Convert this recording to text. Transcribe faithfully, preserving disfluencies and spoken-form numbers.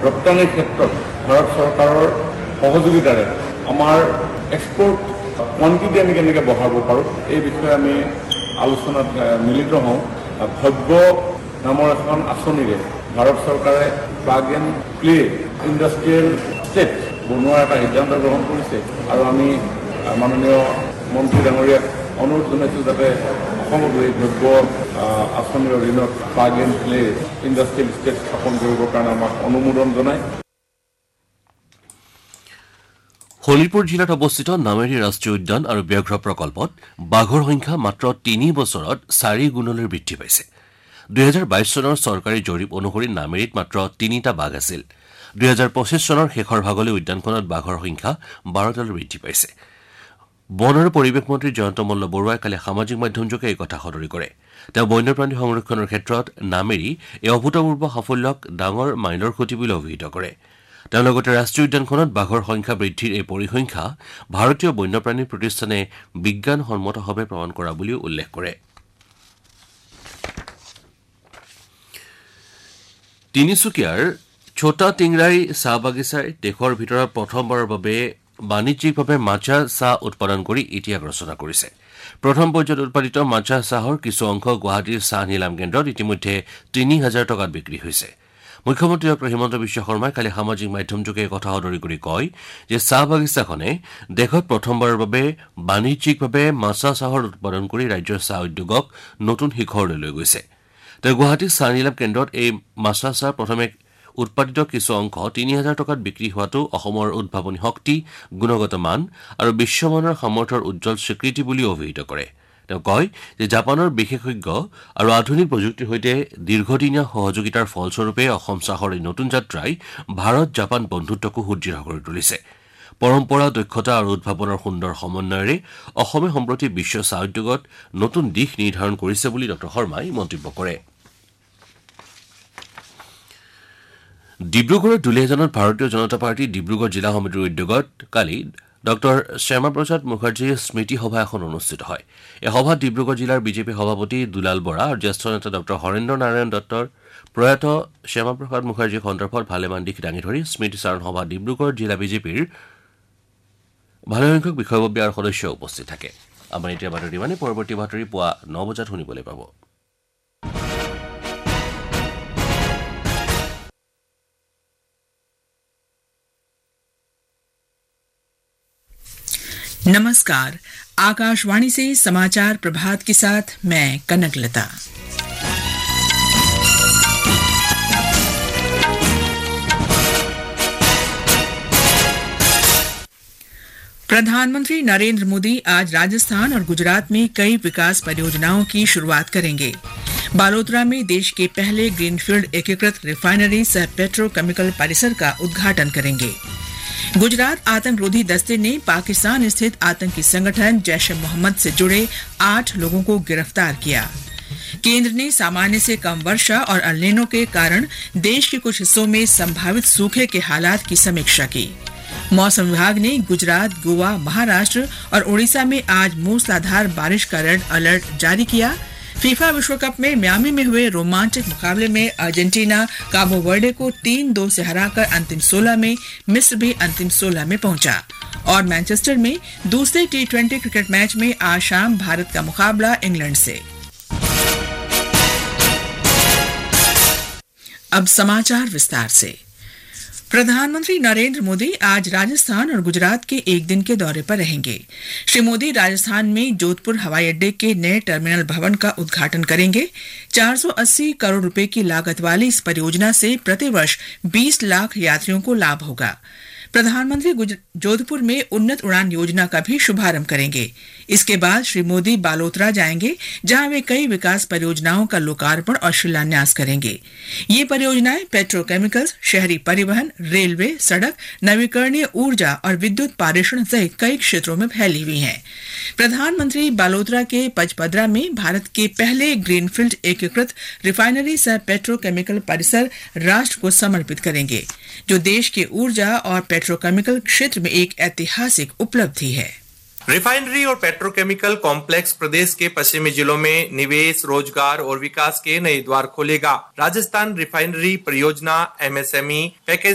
ৰপ্তানিৰ ক্ষেত্ৰত ভাৰত চৰকাৰৰ সহযোগিতাৰে আমাৰ এক্সপৰ্ট কোৱান্টিটি আমি কেনেকৈ বঢ়াব পাৰোঁ এই বিষয়ে আমি আলোচনাত মিলিত হওঁ। ভব্য নামৰ এখন আঁচনিৰে ভাৰত চৰকাৰে plug and play industrial state বনোৱাৰ এটা সিদ্ধান্ত গ্ৰহণ কৰিছে আৰু আমি মাননীয় মন্ত্ৰী ডাঙৰীয়াক অনুৰোধ জনাইছোঁ যাতে অসমত এই ভব্য আঁচনিৰ অধীনত plug and play industrial state স্থাপন কৰিবৰ কাৰণে আমাক অনুমোদন জনায়। শোণিতপুৰ জিলাত অৱস্থিত নামেৰী ৰাষ্ট্ৰীয় উদ্যান আৰু ব্যাঘ্ৰ প্ৰকল্পত বাঘৰ সংখ্যা মাত্ৰ তিনি বছৰত চাৰি গুণলৈ বৃদ্ধি পাইছে। দুহেজাৰ বাইশ চনৰ চৰকাৰী জৰীপ অনুসৰি নামেৰীত মাত্ৰ তিনিটা বাঘ আছিল। দুহেজাৰ পঁচিছ চনৰ শেষৰ ভাগলৈ উদ্যানখনত বাঘৰ সংখ্যা বাৰটালৈ বৃদ্ধি পাইছে। বন আৰু পৰিৱেশ মন্ত্ৰী জয়ন্ত মল্ল বৰুৱাই কালি সামাজিক মাধ্যমযোগে এই কথা সদৰি কৰে। তেওঁ বন্যপ্ৰাণী সংৰক্ষণৰ ক্ষেত্ৰত নামেৰী এই অভূতপূৰ্ব সাফল্যক ডাঙৰ মাইলৰ খুঁটি বুলি অভিহিত কৰে। তেওঁ লগতে ৰাষ্ট্ৰীয় উদ্যানখনত বাঘৰ সংখ্যা বৃদ্ধিৰ এই পৰিসংখ্যা ভাৰতীয় বন্যপ্ৰাণী প্ৰতিষ্ঠানে বিজ্ঞানসন্মতভাৱে প্ৰমাণ কৰা বুলিও উল্লেখ কৰে। তিনিচুকীয়াৰ ছোটা টিংৰাই চাহ বাগিচাই দেশৰ ভিতৰত প্ৰথমবাৰৰ বাবে বাণিজ্যিকভাৱে মাছা চাহ উৎপাদন কৰি ইতিহাস ৰচনা কৰিছে। প্ৰথম পৰ্যায়ত উৎপাদিত মাছা চাহৰ কিছু অংশ গুৱাহাটীৰ চাহ নিলাম কেন্দ্ৰত ইতিমধ্যে তিনি হাজাৰ টকাত বিক্ৰী হৈছে। মুখ্যমন্ত্ৰী ডক্টৰ হিমন্ত বিশ্ব শৰ্মাই কালি সামাজিক মাধ্যমযোগে এই কথা সদৰি কৰি কয় যে চাহ বাগিচাখনে দেশত প্ৰথমবাৰৰ বাবে বাণিজ্যিকভাৱে মাছা চাহৰ উৎপাদন কৰি ৰাজ্যৰ চাহ উদ্যোগক নতুন শিখৰলৈ লৈ গৈছে। তেওঁ গুৱাহাটীৰ চাহ নিলাম কেন্দ্ৰত এই মাছা চাহ প্ৰথমে উৎপাদিত কিছু অংশ তিনি হাজাৰ টকাত বিক্ৰী হোৱাটো অসমৰ উদ্ভাৱনী শক্তি, গুণগত মান আৰু বিশ্বমানৰ সামৰ্থ্যৰ উজ্জ্বল স্বীকৃতি বুলি অভিহিত কৰে। তেওঁ কয় যে জাপানৰ বিশেষজ্ঞ আৰু আধুনিক প্ৰযুক্তিৰ সৈতে দীৰ্ঘদিনীয়া সহযোগিতাৰ ফলস্বৰূপে অসম চাহৰ এই নতুন যাত্ৰাই ভাৰত জাপান বন্ধুত্বকো সুদৃঢ় কৰি তুলিছে। পৰম্পৰা, দক্ষতা আৰু উদ্ভাৱনৰ সুন্দৰ সমন্বয়েৰে অসমে সম্প্ৰতি বিশ্ব চাহ উদ্যোগত নতুন দিশ নিৰ্ধাৰণ কৰিছে বুলি ডক্টৰ শৰ্মাই মন্তব্য কৰে। ডিব্ৰুগড়ৰ দুলীয়াজানত ভাৰতীয় জনতা পাৰ্টী ডিব্ৰুগড় জিলা সমিতিৰ উদ্যোগত কালি ডক্টৰ শ্যামা প্ৰসাদ মুখাৰ্জীৰ স্মৃতি সভা এখন অনুষ্ঠিত হয়। এই সভাত ডিব্ৰুগড় জিলাৰ বিজেপি সভাপতি দুলাল বৰা আৰু জ্যেষ্ঠ নেতা ডক্টৰ হৰেন্দ্ৰ নাৰায়ণ দত্তৰ প্ৰয়াত শ্যামা প্ৰসাদ মুখাৰ্জীৰ সন্দৰ্ভত ভালেমান দিশ দাঙি ধৰি স্মৃতিচাৰণ সভা ডিব্ৰুগড় জিলা বিজেপিৰ ভালেসংখ্যক বিষয়ববীয়া আৰু সদস্য উপস্থিত থাকে। আমাৰ এতিয়া বাতৰি মানে পৰৱৰ্তী বাতৰি পুৱা ন বজাত শুনিবলৈ পাব। नमस्कार, आकाशवाणी से समाचार प्रभात के साथ मैं कनकलता। प्रधानमंत्री नरेंद्र मोदी आज राजस्थान और गुजरात में कई विकास परियोजनाओं की शुरुआत करेंगे। बालोतरा में देश के पहले ग्रीनफील्ड एकीकृत रिफाइनरी सह पेट्रोकेमिकल परिसर का उद्घाटन करेंगे। गुजरात आतंकरोधी दस्ते ने पाकिस्तान स्थित आतंकी संगठन जैश ए मोहम्मद से जुड़े आठ लोगों को गिरफ्तार किया। केंद्र ने सामान्य से कम वर्षा और अल नीनो के कारण देश के कुछ हिस्सों में संभावित सूखे के हालात की समीक्षा की। मौसम विभाग ने गुजरात, गोवा, महाराष्ट्र और ओडिशा में आज मूसलाधार बारिश का रेड अलर्ट जारी किया। फीफा विश्व कप में मियामी में हुए रोमांचक मुकाबले में अर्जेंटीना काबो वर्डे को तीन दो से हराकर अंतिम सोलह में, मिस्र भी अंतिम सोलह में पहुंचा। और मैनचेस्टर में दूसरे टी ट्वेंटी क्रिकेट मैच में आज शाम भारत का मुकाबला इंग्लैंड से। अब समाचार विस्तार से। प्रधानमंत्री नरेंद्र मोदी आज राजस्थान और गुजरात के एक दिन के दौरे पर रहेंगे। श्री मोदी राजस्थान में जोधपुर हवाई अड्डे के नए टर्मिनल भवन का उद्घाटन करेंगे। चार सौ अस्सी करोड़ रुपए की लागत वाली इस परियोजना से प्रतिवर्ष बीस लाख यात्रियों को लाभ होगा। प्रधानमंत्री जोधपुर में उन्नत उड़ान योजना का भी शुभारंभ करेंगे। इसके बाद श्री मोदी बालोतरा जाएंगे, जहां वे कई विकास परियोजनाओं का लोकार्पण और शिलान्यास करेंगे। ये परियोजनाएं पेट्रोकेमिकल्स, शहरी परिवहन, रेलवे, सड़क, नवीकरणीय ऊर्जा और विद्युत पारेषण सहित कई क्षेत्रों में फैली हुई हैं। प्रधानमंत्री बालोतरा के पचपदरा में भारत के पहले ग्रीनफील्ड एकीकृत रिफाइनरी सह पेट्रोकेमिकल परिसर राष्ट्र को समर्पित करेंगे, जो देश के ऊर्जा और पेट्रोकेमिकल क्षेत्र में एक ऐतिहासिक उपलब्धि है। रिफाइनरी और पेट्रोकेमिकल कॉम्प्लेक्स प्रदेश के पश्चिमी जिलों में निवेश, रोजगार और विकास के नए द्वार खोलेगा। राजस्थान रिफाइनरी परियोजना एमएसएमई पैकेज